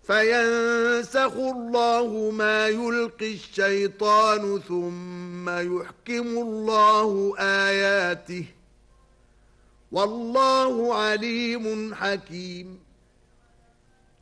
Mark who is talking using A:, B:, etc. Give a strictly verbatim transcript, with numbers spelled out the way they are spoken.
A: فينسخ الله ما يلقي الشيطان ثم يحكم الله آياته والله عليم حكيم